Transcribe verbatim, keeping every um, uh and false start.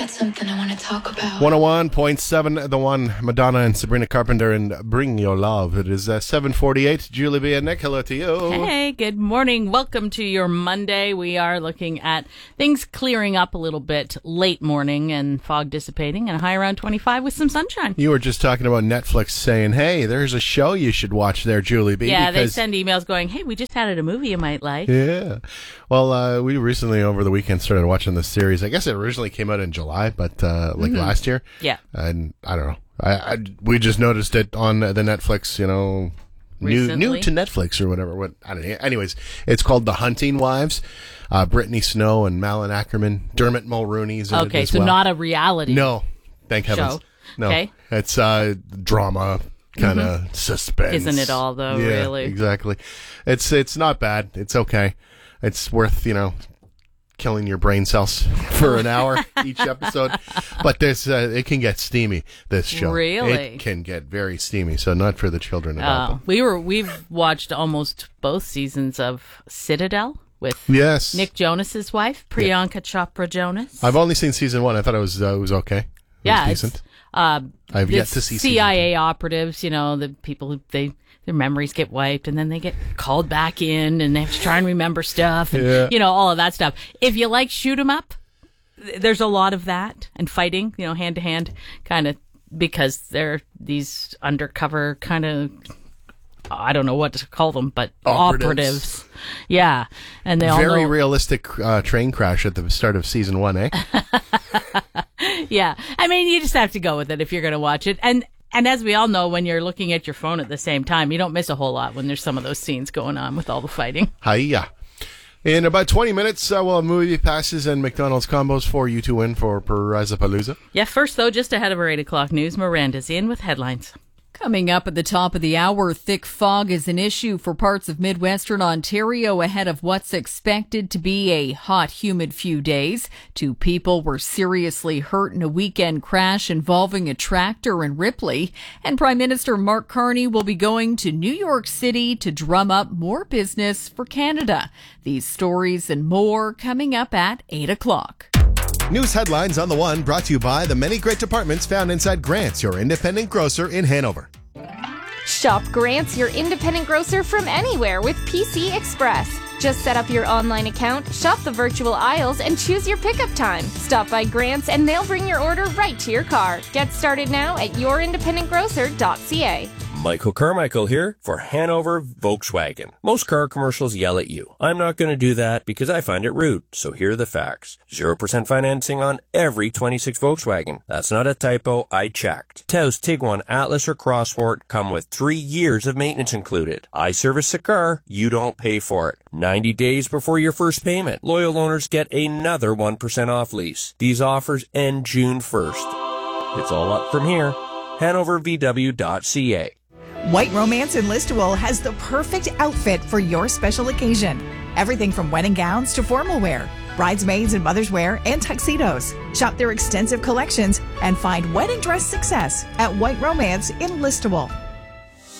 got something I want to talk about. one oh one point seven, The One, Madonna and Sabrina Carpenter, and Bring Your Love. It is uh, seven forty-eight. Julie B. and Nick, hello to you. Hey, good morning. Welcome to your Monday. We are looking at things clearing up a little bit late morning and fog dissipating and a high around twenty-five with some sunshine. You were just talking about Netflix saying, hey, there's a show you should watch there, Julie B. Yeah, because... they send emails going, hey, we just added a movie you might like. Yeah. Well, uh, we recently, over the weekend, started watching this series. I guess it originally came out in July, but uh, like mm-hmm. last year. Yeah. And I don't know. I, I we just noticed it on the Netflix, you know, new new to Netflix or whatever. What I don't know. Anyways, it's called The Hunting Wives. Uh, Brittany Snow and Malin Ackerman, Dermot Mulroney's in okay, it as so well. not a reality. No, thank heavens. Show. No, okay. It's uh, drama. Kind of mm-hmm. suspense, isn't it? All though, yeah, really, exactly. It's it's not bad. It's okay. It's worth you know killing your brain cells for an hour each episode. But there's uh, it can get steamy. This show really it can get very steamy. So not for the children at all. Oh, we were we've watched almost both seasons of Citadel with yes Nick Jonas's wife Priyanka yeah. Chopra Jonas. I've only seen season one. I thought it was uh, it was okay. It yeah, was decent. Uh, I've yet to see C I A operatives, you know, the people who they their memories get wiped and then they get called back in and they have to try and remember stuff and yeah. you know all of that stuff. If you like shoot 'em up, there's a lot of that and fighting, you know, hand to hand kind of because they're these undercover kind of I don't know what to call them, but operatives. operatives. Yeah. And they all Very know... realistic uh, train crash at the start of season one, eh? Yeah. I mean, you just have to go with it if you're going to watch it. And and as we all know, when you're looking at your phone at the same time, you don't miss a whole lot when there's some of those scenes going on with all the fighting. Hiya. In about twenty minutes, uh, we'll have movie passes and McDonald's combos for you to win for Parazapalooza. Yeah, first, though, just ahead of our eight o'clock news, Miranda's in with headlines. Coming up at the top of the hour, thick fog is an issue for parts of Midwestern Ontario ahead of what's expected to be a hot, humid few days. Two people were seriously hurt in a weekend crash involving a tractor in Ripley. And Prime Minister Mark Carney will be going to New York City to drum up more business for Canada. These stories and more coming up at eight o'clock. News headlines on The One brought to you by the many great departments found inside Grant's, your independent grocer in Hanover. Shop Grant's, your independent grocer from anywhere with P C Express. Just set up your online account, shop the virtual aisles, and choose your pickup time. Stop by Grant's and they'll bring your order right to your car. Get started now at your independent grocer dot c a. Michael Carmichael here for Hanover Volkswagen. Most car commercials yell at you. I'm not going to do that because I find it rude. So here are the facts. zero percent financing on every twenty-six Volkswagen. That's not a typo. I checked. Taos, Tiguan, Atlas, or Crossport come with three years of maintenance included. I service the car. You don't pay for it. ninety days before your first payment. Loyal owners get another one percent off lease. These offers end June first. It's all up from here. Hanover V W dot c a. White Romance in Listowel has the perfect outfit for your special occasion. Everything from wedding gowns to formal wear, bridesmaids and mother's wear, and tuxedos. Shop their extensive collections and find wedding dress success at White Romance in Listowel.